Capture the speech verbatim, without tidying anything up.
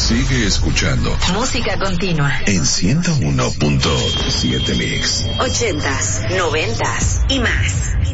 Sigue escuchando. Música continua. En ciento uno punto siete Mix. Ochentas, noventas y más.